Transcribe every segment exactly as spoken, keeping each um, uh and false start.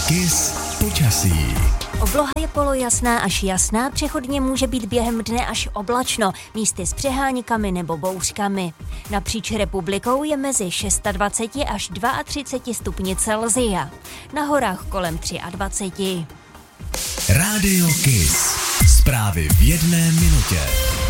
Kiss počasí. Obloha je polojasná až jasná, přechodně může být během dne až oblačno, místy s přeháníkami nebo bouřkami. Napříč republikou je mezi dvacet šest až třicet dva stupni Celsia. Na horách kolem dvacet tři. Rádio Kiss. Zprávy v jedné minutě.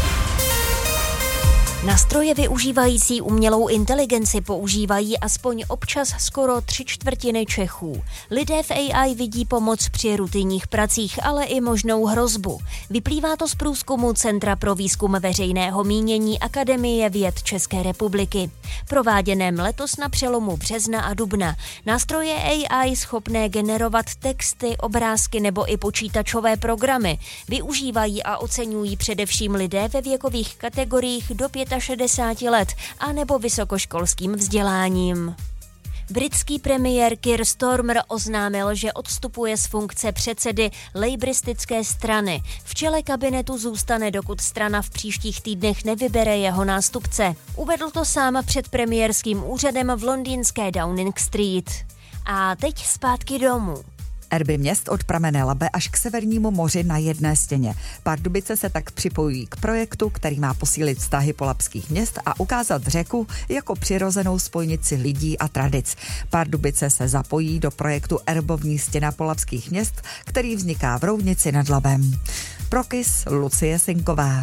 Nástroje využívající umělou inteligenci používají aspoň občas skoro tři čtvrtiny Čechů. Lidé v A I vidí pomoc při rutinních pracích, ale i možnou hrozbu. Vyplývá to z průzkumu Centra pro výzkum veřejného mínění Akademie věd České republiky. Prováděném letos na přelomu března a dubna. Nástroje A I schopné generovat texty, obrázky nebo i počítačové programy využívají a oceňují především lidé ve věkových kategoriích do šedesáti pěti let a nebo vysokoškolským vzděláním. Britský premiér Keir Starmer oznámil, že odstupuje z funkce předsedy lejbristické strany. V čele kabinetu zůstane, dokud strana v příštích týdnech nevybere jeho nástupce. Uvedl to sám před premiérským úřadem v londýnské Downing Street. A teď zpátky domů. Erby měst od Pramenné Labe až k Severnímu moři na jedné stěně. Pardubice se tak připojují k projektu, který má posílit vztahy polabských měst a ukázat řeku jako přirozenou spojnici lidí a tradic. Pardubice se zapojí do projektu Erbovní stěna polabských měst, který vzniká v Roudnici nad Labem. Pro Kiss Lucie Sinková.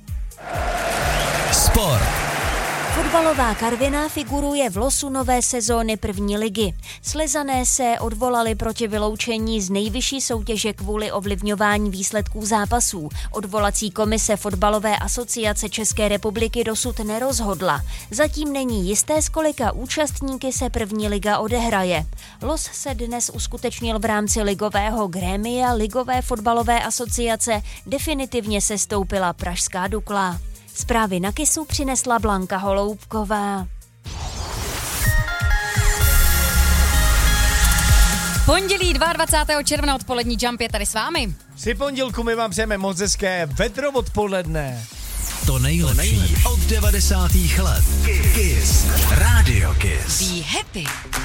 Sport. Fotbalová Karviná figuruje v losu nové sezóny první ligy. Slezané se odvolali proti vyloučení z nejvyšší soutěže kvůli ovlivňování výsledků zápasů. Odvolací komise Fotbalové asociace České republiky dosud nerozhodla. Zatím není jisté, z kolika účastníky se první liga odehraje. Los se dnes uskutečnil v rámci ligového grémia Ligové fotbalové asociace, definitivně sestoupila pražská Dukla. Zprávy na Kissu přinesla Blanka Holoubková. Pondělí dvacátého druhého června odpolední Jump je tady s vámi. Při pondělku my vám přejeme moc hezké vedro odpoledne. To nejlepší od devadesátých let. Kiss. Rádio Kiss. Be happy.